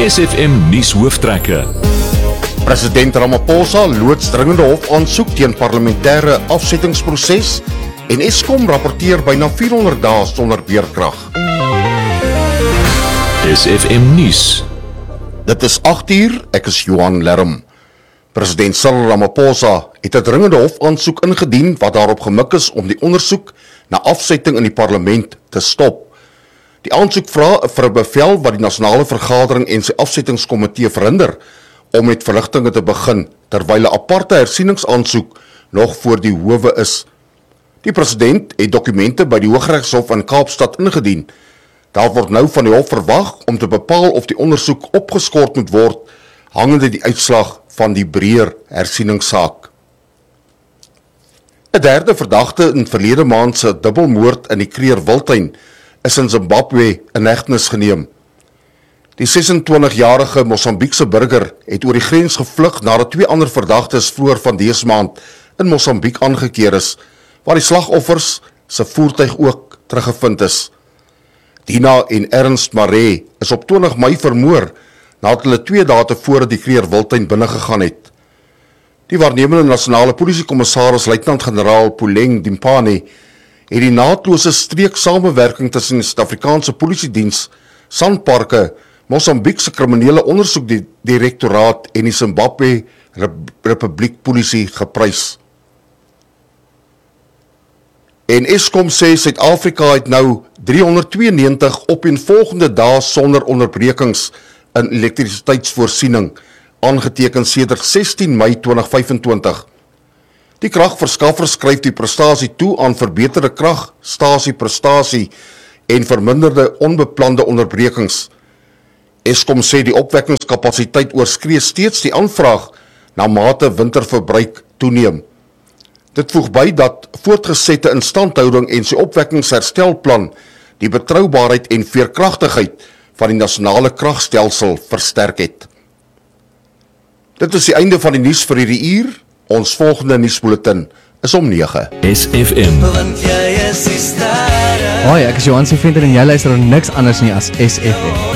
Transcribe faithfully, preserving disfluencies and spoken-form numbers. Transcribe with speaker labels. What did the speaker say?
Speaker 1: S F M nuus hooftrekke.
Speaker 2: President Ramaphosa loods dringende hofaansoek teen parlementêre afsettingsproses en Eskom rapporteer byna vierhonderd dae sonder beerkrag.
Speaker 1: S F M nuus.
Speaker 2: Dit is agt uur, ek is Johan Lerm. President Cyril Ramaphosa het 'n dringende hofaansoek ingedien wat daarop gemik is om die ondersoek na afsetting in die parlement te stop. Die aansoek vra vir 'n bevel wat die nasionale vergadering en sy afsettingskomitee verhinder om met verligtinge te begin terwyl 'n aparte hersieningsaansoek nog voor die howe is. Die president het dokumente by die Hooggeregshof in Kaapstad ingedien. Daar word nou van die hof verwag om te bepaal of die ondersoek opgeskort moet word, hangende die uitslag van die breër hersieningssaak. 'n Derde verdagte in verlede maand se dubbelmoord in die Kruger Wildtuin is in Zimbabwe in hegtenis geneem. Die sesentwintigjarige Mosambiekse burger het oor die grens gevlug nadat twee ander verdagtes vroeër van dese maand in Mosambiek aangekeer is, waar die slagoffers se voertuig ook teruggevind is. Dina en Ernst Maree is op twintig Mei vermoor nadat hulle twee dae tevore die Kruger Wildtuin binnegegaan het. Die waarnemende nasionale polisiekommissaris luitenant-generaal Puleng Dimpane het die naatlose streeksamewerking tussen die Suid-Afrikaanse Polisiediens, Sanparke, Mosambiekse kriminele ondersoekdirektoraat en die Zimbabwe Republiek Polisie geprys. En Eskom sê Suid-Afrika het nou driehonderdtweeënnewentig opeenvolgende dae sonder onderbrekings in elektrisiteitsvoorsiening, aangeteken sedert sestien Mei tweeduisend vyfentwintig. Die kragverskaffer skryf die prestasie toe aan verbeterde kragstasieprestasie en verminderde onbeplande onderbrekings. Eskom sê die opwekkingskapasiteit oorskree steeds die aanvraag na mate winterverbruik toeneem. Dit voeg by dat voortgesette instandhouding en sy opwekkingsherstelplan die betroubaarheid en veerkragtigheid van die nasionale kragstelsel versterk het. Dit is die einde van die nuus vir hierdie uur. Ons volgende nuusbulletin is om nege.
Speaker 1: S F M.
Speaker 3: Hoi, ek is Johan se vriend en jy luister na niks anders nie as S F M.